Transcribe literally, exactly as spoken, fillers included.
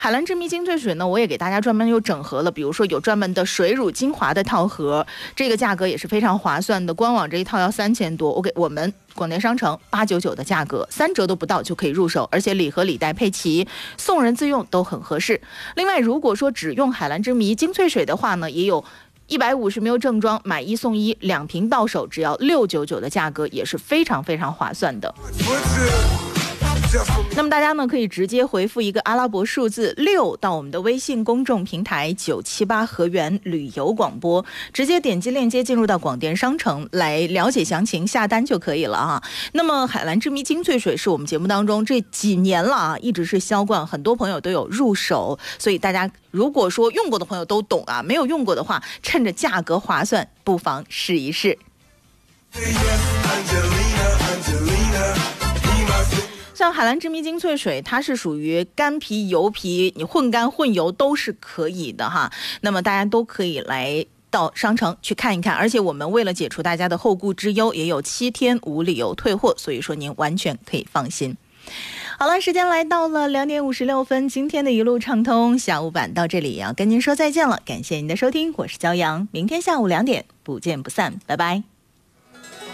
海蓝之谜精粹水呢，我也给大家专门又整合了，比如说有专门的水乳精华的套盒，这个价格也是非常划算的，官网这一套要三千多，我给我们广电商城八九九的价格，三折都不到就可以入手，而且礼盒礼袋配齐，送人自用都很合适。另外，如果说只用海蓝之谜精粹水的话呢，也有一百五十 ml 正装，买一送一，两瓶到手只要六九九的价格，也是非常非常划算的。那么大家呢可以直接回复一个阿拉伯数字六到我们的微信公众平台九七八河源旅游广播，直接点击链接进入到广电商城来了解详情，下单就可以了啊。那么海蓝之谜精粹水是我们节目当中这几年了啊，一直是销冠，很多朋友都有入手，所以大家如果说用过的朋友都懂啊，没有用过的话，趁着价格划算，不妨试一试。像海蓝之谜精粹水，它是属于干皮油皮，你混干混油都是可以的哈。那么大家都可以来到商城去看一看，而且我们为了解除大家的后顾之忧，也有七天无理由退货，所以说您完全可以放心。好了，时间来到了两点五十六分，今天的一路畅通下午版到这里也要跟您说再见了，感谢您的收听，我是骄阳，明天下午两点不见不散，拜拜。